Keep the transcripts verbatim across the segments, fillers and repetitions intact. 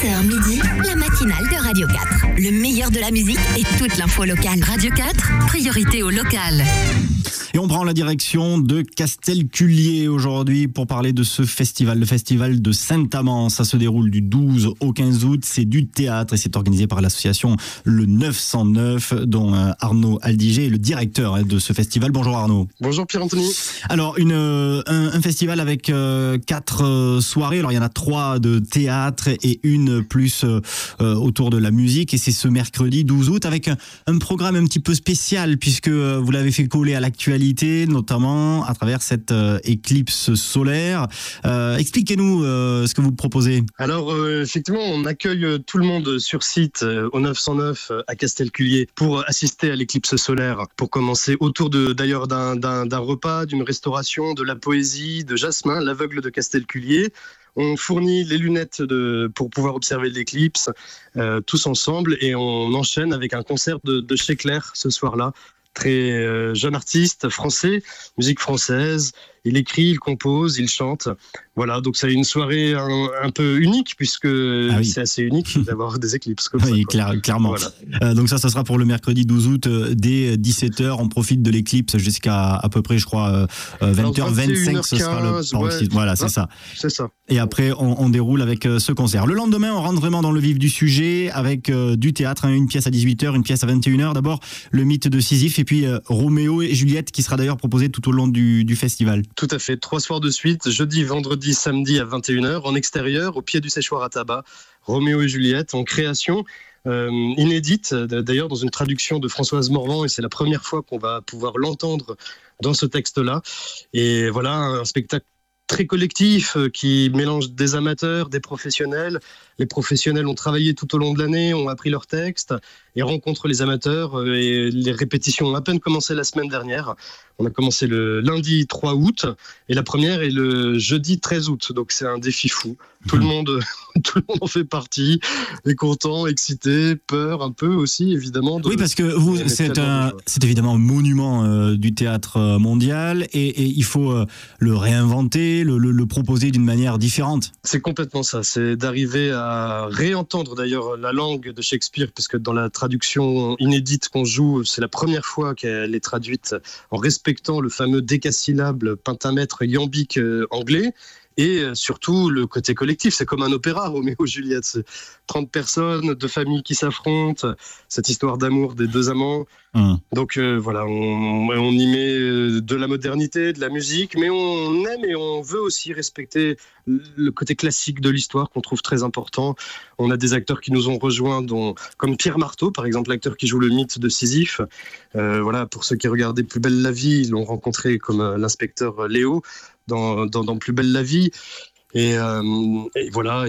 sept heures midi, la matinale de Radio quatre. Le meilleur de la musique et toute l'info locale. Radio quatre, priorité au local. Et on prend la direction de Castelculier aujourd'hui pour parler de ce festival, le festival de Saint-Amand. Ça se déroule du douze au quinze août. C'est du théâtre et c'est organisé par l'association Le neuf cent neuf, dont Arnaud Aldiger est le directeur de ce festival. Bonjour Arnaud. Bonjour Pierre-Anthony. Alors, une, un, un festival avec euh, quatre soirées. Alors, il y en a trois de théâtre et une plus euh, autour de la musique. Et c'est ce mercredi douze août avec un, un programme un petit peu spécial puisque vous l'avez fait coller à l'actualité, notamment à travers cette euh, éclipse solaire. Euh, expliquez-nous euh, ce que vous proposez. Alors, euh, effectivement, on accueille euh, tout le monde sur site euh, au neuf cent neuf euh, à Castelculier pour assister à l'éclipse solaire. Pour commencer, autour de, d'ailleurs d'un, d'un, d'un repas, d'une restauration, de la poésie, de Jasmin, l'aveugle de Castelculier. On fournit les lunettes de, pour pouvoir observer l'éclipse euh, tous ensemble et on enchaîne avec un concert de, de Chez Clair ce soir-là. Très euh, jeune artiste français, musique française. Il écrit, il compose, il chante. Voilà, donc c'est une soirée un, un peu unique puisque ah oui. c'est assez unique d'avoir des éclipses comme oui, ça. Clair, clairement. Voilà. Euh, donc ça, ça sera pour le mercredi douze août euh, dès dix-sept heures. On profite de l'éclipse jusqu'à à peu près, je crois, euh, vingt heures vingt-cinq. Ce sera le ouais. Voilà, c'est ah, ça. C'est ça. Et après, on, on déroule avec euh, ce concert. Le lendemain, on rentre vraiment dans le vif du sujet avec euh, du théâtre, hein, une pièce à dix-huit heures, une pièce à vingt et une heures. D'abord, le mythe de Sisyphe et puis euh, Roméo et Juliette qui sera d'ailleurs proposé tout au long du, du festival. Tout à fait. Trois soirs de suite, jeudi, vendredi, samedi à vingt et une heures, en extérieur, au pied du séchoir à tabac. Roméo et Juliette en création. Euh, inédite, d'ailleurs dans une traduction de Françoise Morvan, et c'est la première fois qu'on va pouvoir l'entendre dans ce texte-là. Et voilà, un spectacle très collectif qui mélange des amateurs, des professionnels. Les professionnels ont travaillé tout au long de l'année, ont appris leurs textes et rencontrent les amateurs. Et les répétitions ont à peine commencé la semaine dernière. On a commencé le lundi trois août et la première est le jeudi treize août. Donc c'est un défi fou. Tout le monde, tout le monde en fait partie, est content, excité, peur un peu aussi évidemment. De, oui, parce que vous, c'est, un, c'est évidemment un monument euh, du théâtre mondial et, et il faut euh, le réinventer, le, le, le proposer d'une manière différente. C'est complètement ça. C'est d'arriver à réentendre d'ailleurs la langue de Shakespeare, parce que dans la traduction inédite qu'on joue, c'est la première fois qu'elle est traduite en respectant le fameux décasyllabe pentamètre iambique anglais. Et surtout, le côté collectif, c'est comme un opéra, Roméo et Juliette. C'est trente personnes, deux familles qui s'affrontent, cette histoire d'amour des deux amants. Mmh. Donc euh, voilà, on, on y met de la modernité, de la musique, mais on aime et on veut aussi respecter le côté classique de l'histoire qu'on trouve très important. On a des acteurs qui nous ont rejoints, dont, comme Pierre Marteau, par exemple, l'acteur qui joue le mythe de Sisyphe. Euh, voilà, pour ceux qui regardaient Plus belle la vie, ils l'ont rencontré comme euh, l'inspecteur Léo dans, dans, dans Plus belle la vie. Et, euh, et voilà, et,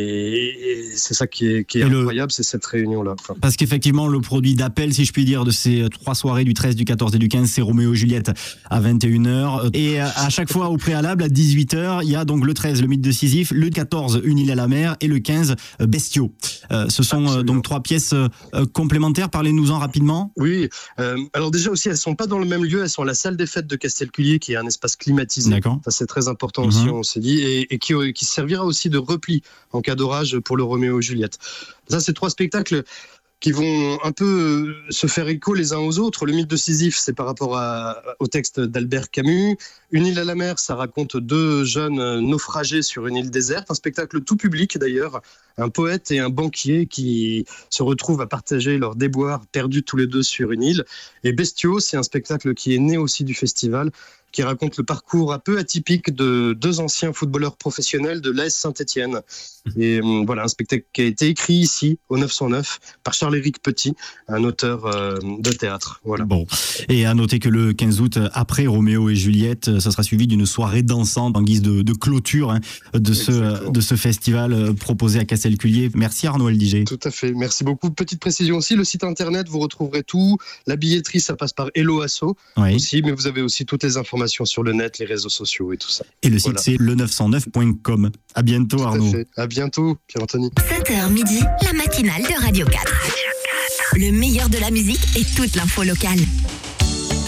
et c'est ça qui est, qui est incroyable, le... c'est cette réunion-là. Parce qu'effectivement, le produit d'appel, si je puis dire, de ces trois soirées du treize, du quatorze et du quinze, c'est Roméo et Juliette à vingt et une heures. Et à chaque fois, au préalable, à dix-huit heures, il y a donc le treize, le mythe de Sisyphe, le quatorze, Une île à la mer, et le quinze, Bestiaux. Euh, ce sont Absolument. donc trois pièces euh, complémentaires. Parlez-nous-en rapidement. Oui, euh, alors déjà aussi, elles ne sont pas dans le même lieu, elles sont à la salle des fêtes de Castelculier, qui est un espace climatisé. D'accord. Ça, c'est très important mm-hmm. aussi, on s'est dit, et, et qui qui servira aussi de repli en cas d'orage pour le Roméo et Juliette. Ça, c'est trois spectacles qui vont un peu se faire écho les uns aux autres. Le mythe de Sisyphe, c'est par rapport à, au texte d'Albert Camus. Une île à la mer, ça raconte deux jeunes naufragés sur une île déserte. Un spectacle tout public d'ailleurs. Un poète et un banquier qui se retrouvent à partager leurs déboires perdus tous les deux sur une île. Et Bestiaux, c'est un spectacle qui est né aussi du festival, qui raconte le parcours un peu atypique de deux anciens footballeurs professionnels de l'A S Saint-Étienne. Et euh, voilà, un spectacle qui a été écrit ici, au neuf cent neuf, par Charles-Éric Petit, un auteur euh, de théâtre. Voilà. Bon. Et à noter que le quinze août, après Roméo et Juliette, ça sera suivi d'une soirée dansante en guise de, de clôture hein, de, ce, de ce festival proposé à Castelculier. Merci Arnaud Aldiger. Tout à fait, merci beaucoup. Petite précision aussi, le site internet, vous retrouverez tout. La billetterie, ça passe par Hello Asso oui. aussi, mais vous avez aussi toutes les informations sur le net, les réseaux sociaux et tout ça. Et le site, voilà. c'est le neuf cent neuf point com. À bientôt, tout Arnaud. À, fait. À bientôt, Pierre-Anthony. sept heures midi, la matinale de Radio quatre. Le meilleur de la musique et toute l'info locale.